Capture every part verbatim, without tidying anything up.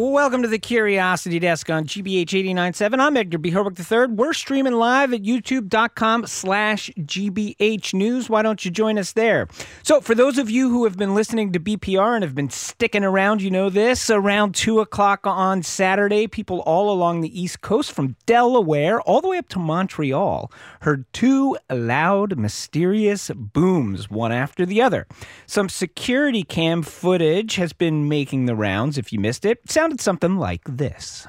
Welcome to the Curiosity Desk on G B H eighty-nine point seven. I'm Edgar B. Herwick the third. We're streaming live at youtube.com slash GBH News. Why don't you join us there? So for those of you who have been listening to B P R and have been sticking around, you know this. Around two o'clock on Saturday, people all along the East Coast from Delaware all the way up to Montreal heard two loud, mysterious booms, one after the other. Some security cam footage has been making the rounds. If you missed it, it sounded something like this.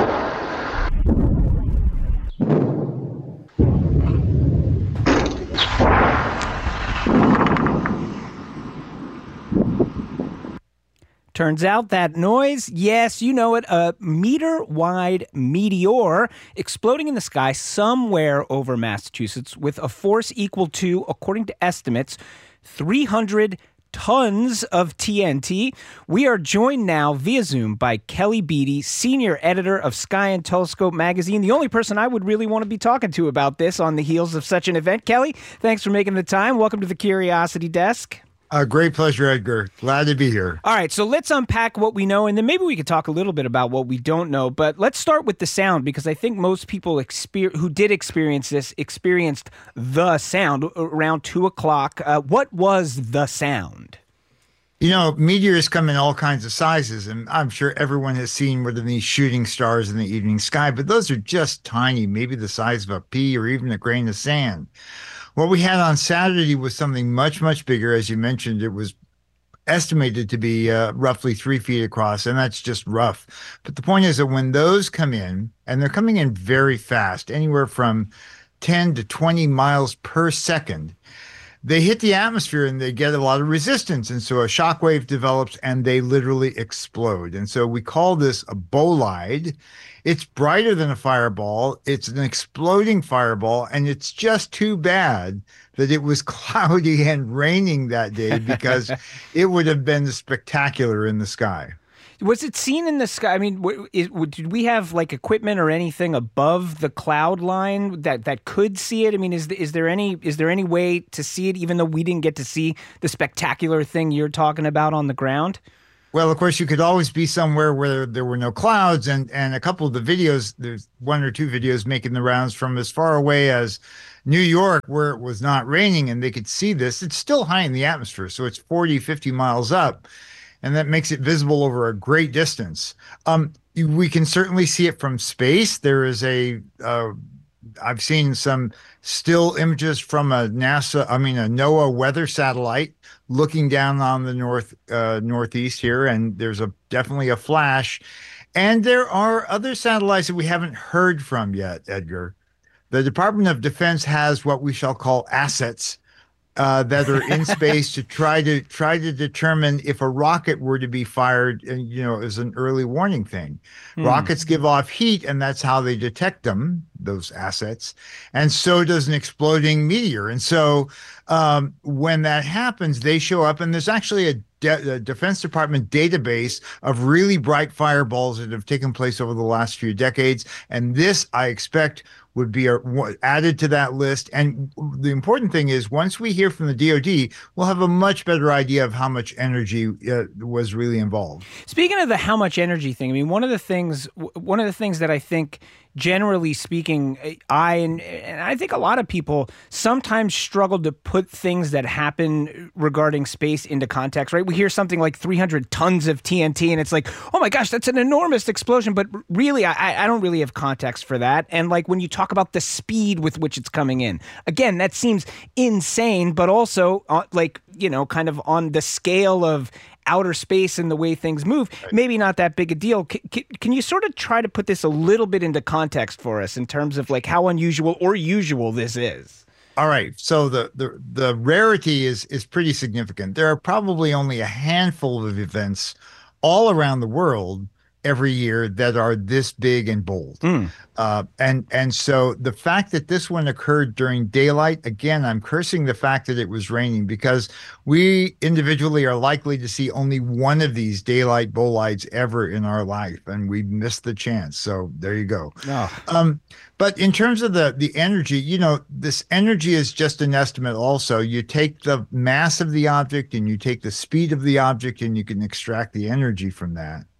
Turns out that noise, yes, you know it, a meter-wide meteor exploding in the sky somewhere over Massachusetts with a force equal to, according to estimates, three hundred tons of T N T. We are joined now via Zoom by Kelly Beatty, senior editor of Sky and Telescope magazine, the only person I would really want to be talking to about this on the heels of such an event. Kelly, thanks for making the time. Welcome to the Curiosity Desk. A great pleasure, Edgar. Glad to be here. All right, so let's unpack what we know, and then maybe we could talk a little bit about what we don't know. But let's start with the sound, because I think most people exper- who did experience this experienced the sound around two o'clock. Uh, what was the sound? You know, meteors come in all kinds of sizes, and I'm sure everyone has seen one of these shooting stars in the evening sky, but those are just tiny, maybe the size of a pea or even a grain of sand. What we had on Saturday was something much, much bigger. As you mentioned, it was estimated to be uh, roughly three feet across, and that's just rough. But the point is that when those come in, and they're coming in very fast, anywhere from ten to twenty miles per second, they hit the atmosphere and they get a lot of resistance. And so a shock wave develops and they literally explode. And so we call this a bolide. It's brighter than a fireball. It's an exploding fireball. And it's just too bad that it was cloudy and raining that day, because it would have been spectacular in the sky. Was it seen in the sky? I mean, w- is, w- did we have like equipment or anything above the cloud line that, that could see it? I mean, is is there any is there any way to see it, even though we didn't get to see the spectacular thing you're talking about on the ground? Well, of course, you could always be somewhere where there were no clouds, and and a couple of the videos, there's one or two videos making the rounds from as far away as New York, where it was not raining, and they could see this. It's still high in the atmosphere, so it's forty, fifty miles up. And that makes it visible over a great distance. Um, we can certainly see it from space. There is a, uh, I've seen some still images from a NASA, I mean, a NOAA weather satellite looking down on the north, uh, northeast here. And there's a definitely a flash. And there are other satellites that we haven't heard from yet, Edgar. The Department of Defense has what we shall call assets Uh, that are in space to try to try to determine if a rocket were to be fired, and you know, as an early warning thing. Hmm. Rockets give off heat, and that's how they detect them, those assets. And so does an exploding meteor. And so um, when that happens, they show up, and there's actually a, de- a Defense Department database of really bright fireballs that have taken place over the last few decades. And this, I expect, would be a, added to that list. And the important thing is, once we hear from the D O D, we'll have a much better idea of how much energy uh, was really involved. Speaking of the how much energy thing, I mean, one of the things, one of the things that I think, generally speaking, I and, and I think a lot of people sometimes struggle to put things that happen regarding space into context, right? We hear something like three hundred tons of T N T, and it's like, oh my gosh, that's an enormous explosion. But really, I, I don't really have context for that. And like when you talk about the speed with which it's coming in, again, that seems insane, but also uh, like, you know, kind of on the scale of outer space and the way things move, maybe not that big a deal. C- c- can you sort of try to put this a little bit into context for us in terms of like how unusual or usual this is? All right. So the, the, the rarity is, is pretty significant. There are probably only a handful of events all around the world every year that are this big and bold. Mm. Uh, and and so the fact that this one occurred during daylight, again, I'm cursing the fact that it was raining, because we individually are likely to see only one of these daylight bolides ever in our life, and we missed the chance. So there you go. Oh. Um, but in terms of the, the energy, you know, this energy is just an estimate also. You take the mass of the object and you take the speed of the object and you can extract the energy from that.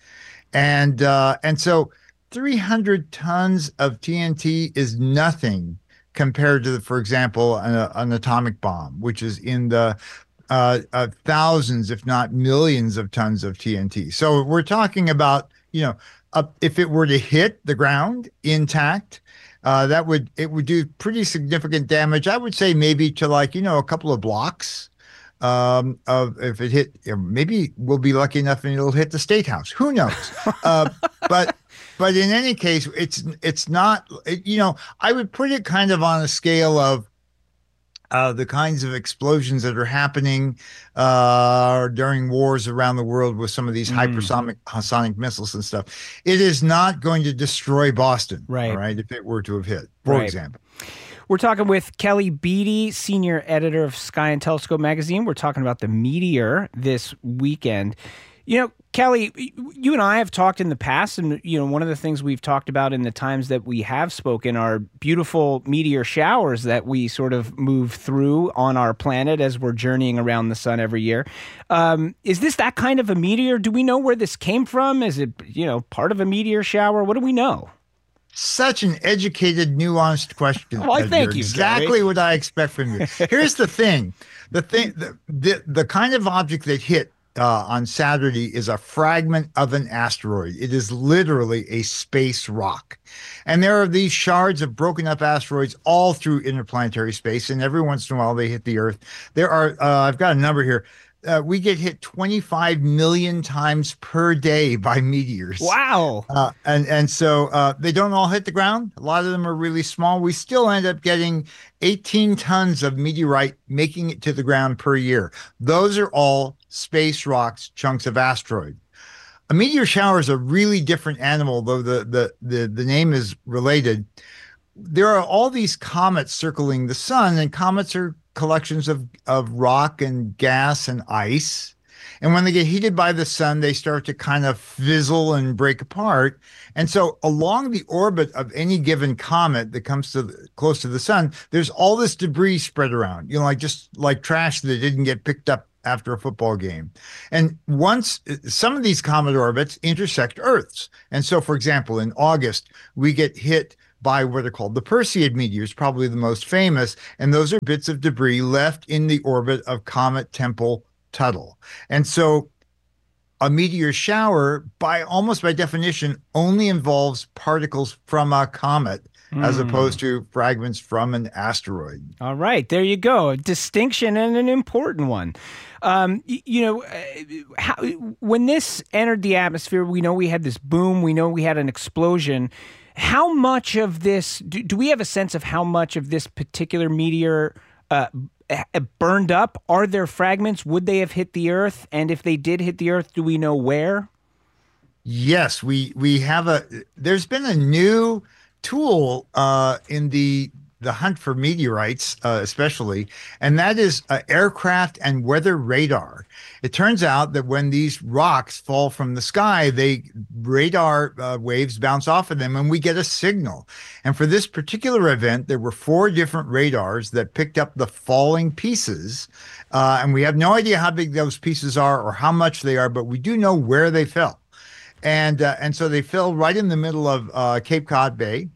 And uh, and so three hundred tons of T N T is nothing compared to, the, for example, an, an atomic bomb, which is in the uh, uh, thousands, if not millions, of tons of T N T. So we're talking about, you know, uh, if it were to hit the ground intact, uh, that would it would do pretty significant damage. I would say maybe to, like, you know, a couple of blocks. Um, of if it hit, maybe we'll be lucky enough and it'll hit the State House. Who knows? Uh, but but in any case, it's it's not. It, you know, I would put it kind of on a scale of uh, the kinds of explosions that are happening uh, during wars around the world with some of these Mm. hypersonic sonic missiles and stuff. It is not going to destroy Boston, Right. all right, if it were to have hit, for Right. example. We're talking with Kelly Beatty, senior editor of Sky and Telescope magazine. We're talking about the meteor this weekend. You know, Kelly, you and I have talked in the past, and, you know, one of the things we've talked about in the times that we have spoken are beautiful meteor showers that we sort of move through on our planet as we're journeying around the sun every year. Um, is this that kind of a meteor? Do we know where this came from? Is it, you know, part of a meteor shower? What do we know? Such an educated, nuanced question. Well, I thank you, Exactly Gary. what I expect from you. Here's the thing: the thing, the the, the kind of object that hit uh, on Saturday is a fragment of an asteroid. It is literally a space rock, and there are these shards of broken up asteroids all through interplanetary space, and every once in a while they hit the Earth. There are, uh, I've got a number here. Uh, we get hit twenty-five million times per day by meteors. Wow. Uh, and and so uh, they don't all hit the ground. A lot of them are really small. We still end up getting eighteen tons of meteorite making it to the ground per year. Those are all space rocks, chunks of asteroid. A meteor shower is a really different animal, though the the the, the name is related. There are all these comets circling the sun, and comets are collections of, of rock and gas and ice. And when they get heated by the sun, they start to kind of fizzle and break apart. And so along the orbit of any given comet that comes to the, close to the sun, there's all this debris spread around, you know, like just like trash that didn't get picked up after a football game. And once some of these comet orbits intersect Earth's. And so, for example, in August, we get hit by what are called the Perseid meteors, probably the most famous, and those are bits of debris left in the orbit of Comet Tempel-Tuttle. And so a meteor shower, by almost by definition, only involves particles from a comet mm. as opposed to fragments from an asteroid. All right, there you go. A distinction, and an important one. Um, you, you know, uh, how, when this entered the atmosphere, we know we had this boom. We know we had an explosion. How much of this, do, do we have a sense of how much of this particular meteor uh, burned up? Are there fragments? Would they have hit the Earth? And if they did hit the Earth, do we know where? Yes, we we have a, there's been a new tool uh, in the the hunt for meteorites, uh, especially, and that is uh, aircraft and weather radar. It turns out that when these rocks fall from the sky, they radar uh, waves bounce off of them, and we get a signal. And for this particular event, there were four different radars that picked up the falling pieces, uh, and we have no idea how big those pieces are or how much they are, but we do know where they fell. And uh, and so they fell right in the middle of uh, Cape Cod Bay.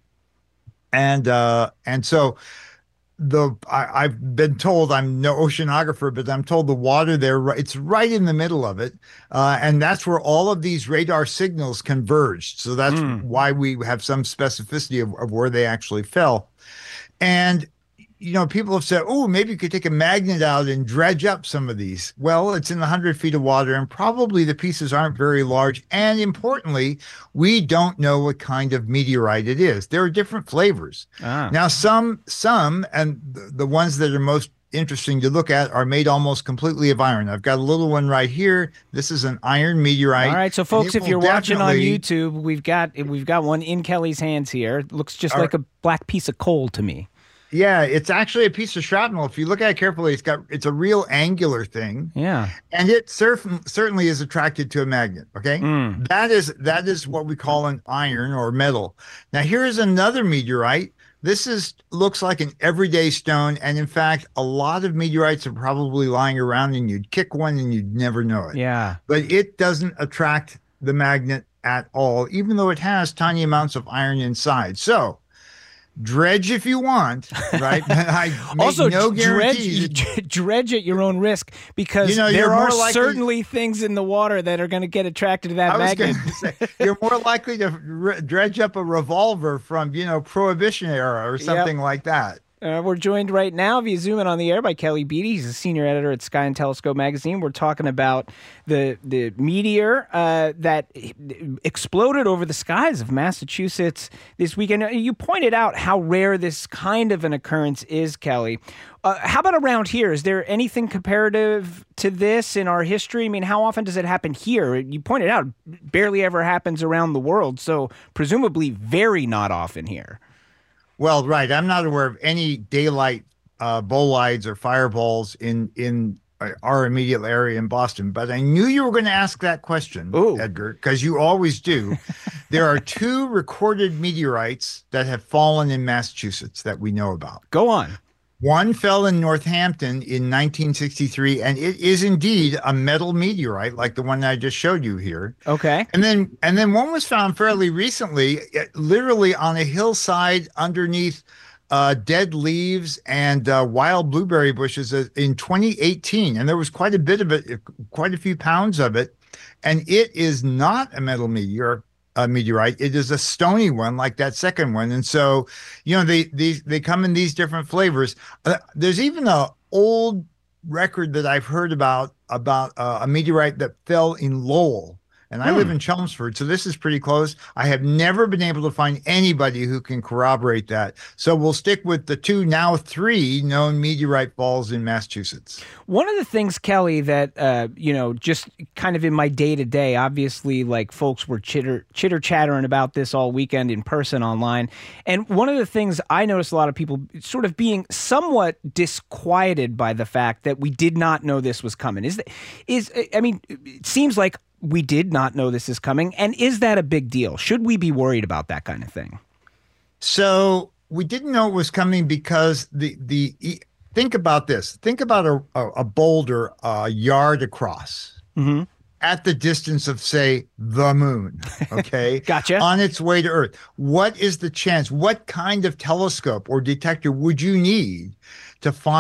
And uh, and so the I, I've been told, I'm no oceanographer, but I'm told the water there, it's right in the middle of it. Uh, and that's where all of these radar signals converged. So that's mm. why we have some specificity of, of where they actually fell. And you know, people have said, oh, maybe you could take a magnet out and dredge up some of these. Well, it's in one hundred feet of water, and probably the pieces aren't very large. And importantly, we don't know what kind of meteorite it is. There are different flavors. Ah. Now, some, some, and the, the ones that are most interesting to look at are made almost completely of iron. I've got a little one right here. This is an iron meteorite. All right, so folks, if you're watching on YouTube, we've got we've got one in Kelly's hands here. It looks just like a black piece of coal to me. Yeah, it's actually a piece of shrapnel. If you look at it carefully, it's got it's a real angular thing. Yeah, and it cer- certainly is attracted to a magnet. Okay, mm. that is that is what we call an iron or metal. Now here's another meteorite. This is looks like an everyday stone, and in fact, a lot of meteorites are probably lying around, and you'd kick one and you'd never know it. Yeah, but it doesn't attract the magnet at all, even though it has tiny amounts of iron inside. So dredge if you want, right? I make Also, no dredge, guarantees. dredge at your own risk, because You know, there you're are more likely- certainly things in the water that are going to get attracted to that I was magnet. going to say, you're more likely to re- dredge up a revolver from, you know, Prohibition era or something like that. Uh, we're joined right now via Zoom and on the air by Kelly Beatty. He's a senior editor at Sky and Telescope magazine. We're talking about the the meteor uh, that exploded over the skies of Massachusetts this weekend. You pointed out how rare this kind of an occurrence is, Kelly. Uh, how about around here? Is there anything comparative to this in our history? I mean, how often does it happen here? You pointed out it barely ever happens around the world, so presumably very not often here. Well, right. I'm not aware of any daylight uh, bolides or fireballs in in our immediate area in Boston, but I knew you were going to ask that question, Ooh. Edgar, because you always do. There are two recorded meteorites that have fallen in Massachusetts that we know about. Go on. One fell in Northampton in nineteen sixty-three, and it is indeed a metal meteorite, like the one that I just showed you here. Okay. And then, and then one was found fairly recently, literally on a hillside underneath uh, dead leaves and uh, wild blueberry bushes in twenty eighteen, and there was quite a bit of it, quite a few pounds of it, and it is not a metal meteor. A meteorite. It is a stony one, like that second one, and so, you know, they they they come in these different flavors. Uh, there's even a old record that I've heard about about uh, a meteorite that fell in Lowell, and I Hmm. live in Chelmsford, so this is pretty close. I have never been able to find anybody who can corroborate that. So we'll stick with the two, now three known meteorite falls in Massachusetts. One of the things, Kelly, that, uh, you know, just kind of in my day to day, obviously, like folks were chitter chitter chattering about this all weekend in person online. And one of the things I noticed a lot of people sort of being somewhat disquieted by the fact that we did not know this was coming is, is, I mean, it seems like we did not know this is coming. And is that a big deal? Should we be worried about that kind of thing? So we didn't know it was coming because the the think about this. Think about a a, a boulder a yard across Mm-hmm. at the distance of, say, the moon. Okay, Gotcha. On its way to Earth. What is the chance? What kind of telescope or detector would you need to find